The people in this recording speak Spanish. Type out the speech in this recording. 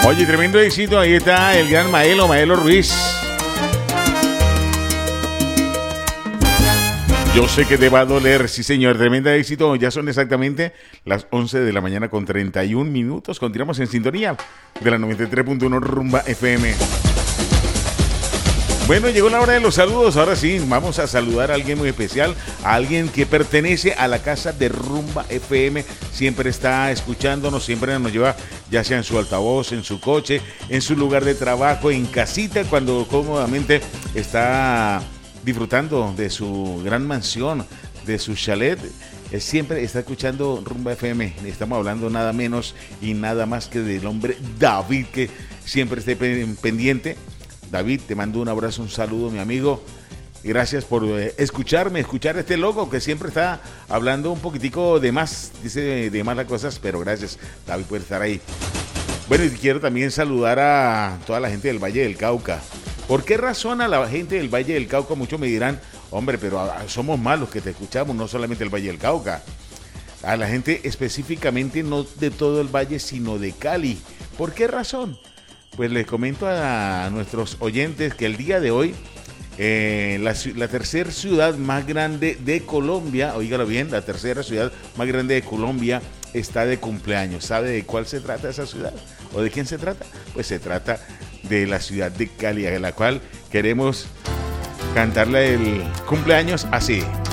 Oye, tremendo éxito. Ahí está el gran Maelo Ruiz. Yo sé que te va a doler, sí señor, tremendo éxito. Ya son exactamente las 11 de la mañana con 31 minutos. Continuamos en sintonía de la 93.1 Rumba FM. Bueno, llegó la hora de los saludos. Ahora sí, vamos a saludar a alguien muy especial, a alguien que pertenece a la casa de Rumba FM. Siempre está escuchándonos, siempre nos lleva, ya sea en su altavoz, en su coche, en su lugar de trabajo, en casita, cuando cómodamente está disfrutando de su gran mansión, de su chalet. Siempre está escuchando Rumba FM. Estamos hablando nada menos y nada más que del hombre David, que siempre esté pendiente. David, te mando un abrazo, un saludo, mi amigo. Gracias por escuchar este loco que siempre está hablando un poquitico de más, dice de más las cosas, pero gracias, David, por estar ahí. Bueno, y quiero también saludar a toda la gente del Valle del Cauca. ¿Por qué razón a la gente del Valle del Cauca? Muchos me dirán, hombre, pero somos malos que te escuchamos, no solamente el Valle del Cauca. A la gente específicamente no de todo el valle, sino de Cali. ¿Por qué razón? Pues les comento a nuestros oyentes que el día de hoy la tercera ciudad más grande de Colombia, oígalo bien, la tercera ciudad más grande de Colombia está de cumpleaños. ¿Sabe de cuál se trata esa ciudad? ¿O de quién se trata? Pues se trata de la ciudad de Cali, a la cual queremos cantarle el cumpleaños así.